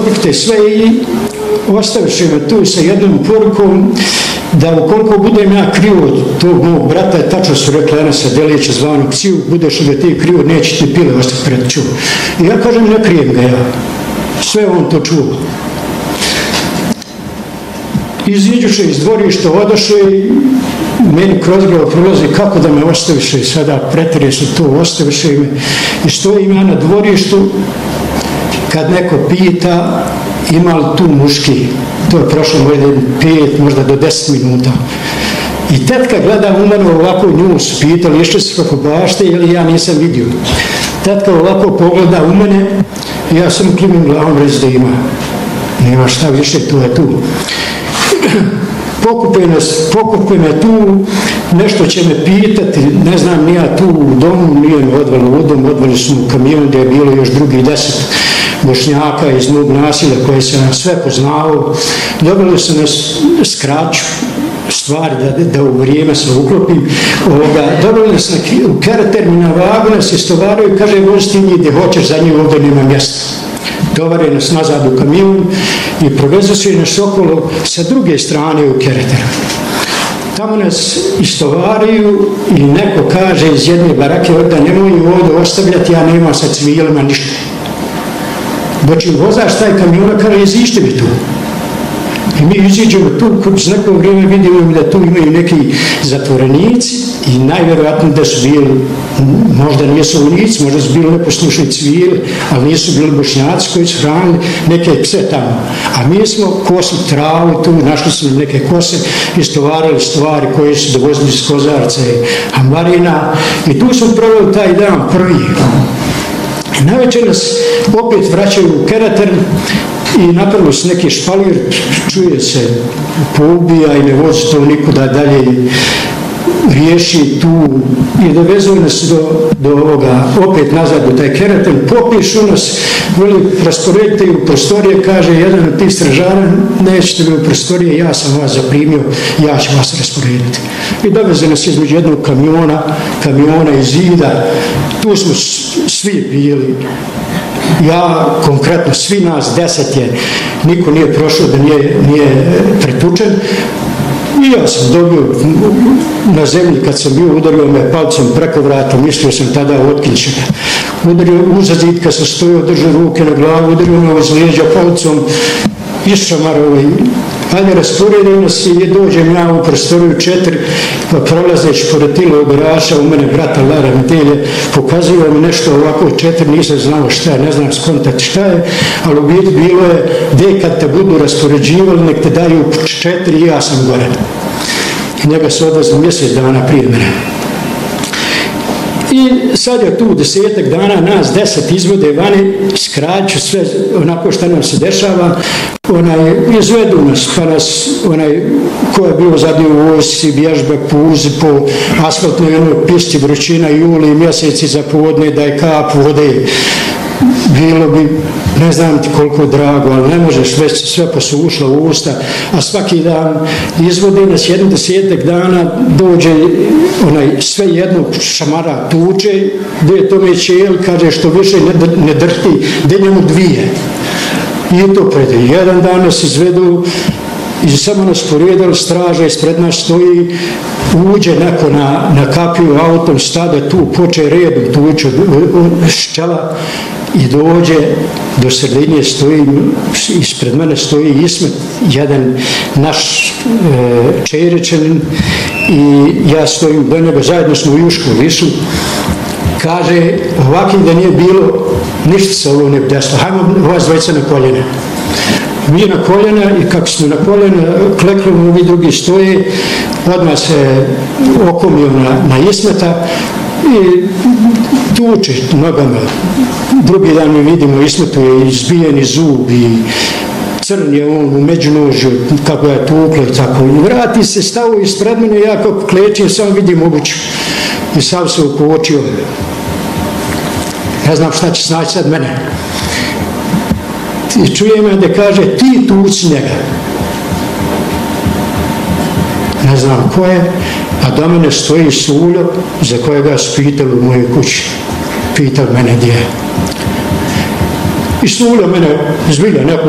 odlikte sve i ostaviše me tu sa jednom porukom da ukoliko budem ja krivo od tog mog brata, tačno su rekla Enesa Delića zvanog psiju, budeš da ti krivo, neće ti pile ostati pred čuo. I ja kažem, ne krijem ga ja. Sve on to čuo. Iziđuše iz dvorišta, odoše i meni kroz glavu prolazi kako da me ostaviše i sada pretrije se to, ostaviše me i stojim ja na dvorištu kad neko pita ima li tu muški, to je prošlo možda 5, možda do 10 minuta. I tetka gleda u mene ovako, nju su pitali, išli se kako bašte, jer ja nisam vidio. Tetka ovako pogleda u mene i ja sam klimim glavom reći da ima. Nema šta više, to je tu. Pokupe me tu, nešto će me pitati, ne znam, nija tu u domu, nije me odvalo u dom, odvali su mu kamion gdje je bilo još drugih 10 Bošnjaka iz mog nasilja koje sam sve poznao. Dobili su nas skraću stvari da u vrijeme se uklopim. Dobili nas u Karatermina vagu, nas istovaraju i kaže, vozi ti njih gdje hoćeš, za njih ovdje nema mjesta. Dovare nas nazad u kamion i provezu se nas okolo sa druge strane u Kereter. Tamo nas istovaraju i neko kaže iz jedne barake da nemoj ovdje ostavljati, ja nemam sa civilima ništa. Doći vozač taj kamiona kaže, izište mi tu. I mi iziđemo tu, kroz neko vrijeme vidimo da tu imaju neki zatvorenici i najvjerojatno da su bili, možda nisu vojnici, možda su bili neposlušni civili, ali nisu bili Bošnjaci koji su hranili neke pse tamo. A mi smo kosili travu, tu našli smo neke kose, istovarili stvari koje su dovozili iz Kozarca i Hambarina i tu smo proveli taj dan prvi. Najveće nas opet vraćaju u Kerater i napravili su neki špalir, čuje se poubija i ne vozi to nikuda dalje, riješi tu i dovezuju nas do ovoga, opet nazad u taj Kerater, popišu nas, veli, rasporedite u prostorije, kaže jedan od tih stražara, nećete mi u prostorije, ja sam vas zaprimio, ja ću vas rasporediti. I doveze nas između jednog kamiona i zida, tu smo svi bili. Ja, konkretno, svi nas 10 je, niko nije prošao da nije pretučen. I ja sam dobio na zemlji, kad sam bio, udario me palcem preko vrata, mislio sam tada otkriće ga. Udario uza zid, kad sam stojio, držao ruke na glavu, udario me iz lijeđa palcom, iščamarao i ajde rasporedio nas i dođem ja u prostoriju 4, pa prolazeći pored tila oberaša, u mene brata Lara Medelje, pokazuje mi nešto ovako 4, nisam znao šta je, ne znam skontati šta je, ali u biti bilo je, gdje kad te budu raspoređivali, nek te daju 4 i ja sam gore. I njega se odvezli mjesec dana prije mene. I sad je tu 10 dana, nas 10 izvode vani, skraću sve onako što nam se dešava, izvedu nas, pa nas, ko je bio zadnji u vojsci, vježba, puzi po asfaltnoj pisti, vrućina, juli, mjeseci za podne, da je kap vode, bilo bi, ne znam ti koliko drago, ali ne možeš, već sve posušla u usta, a svaki dan izvodi nas 10 dana, dođe sve jednog šamara tuče, gdje je tome čel, kaže što više ne drhti, gdje njemu 2. I to pred jedan dan nas izvedu i samo nas poredali, straža ispred nas stoji, uđe neko na kapiju autom, stade tu, poče redom tući od ščela i dođe do sredinje, stoji, ispred mene stoji Ismet, jedan naš Čeričanin i ja stojim do njega, zajedno smo u Jušku išli. Kaže, ovakvim da nije bilo, ništa se ovo ne bi desilo, hajmo vas dvojica na koljene. Mi na koljena i kako smo na koljena, kleknemo, ovi drugi stoje, odmah se okomio na Ismeta i tuče nogama. Drugi dan mi vidimo, Ismetu je izbijeni zub i crn je on u međunožju, kako je tuklo i tako. I vrati se, stao ispred mene, ja kako klečim, samo vidim obuću. I sam se ukočio. Ne znam šta će snaći sad mene. I čuje me da kaže, ti tuci njega. Ne znam ko je, a do mene stoji Suljo, za kojega su pitali u mojoj kući. Pital mene gdje je. I Suljo mene zbilja neko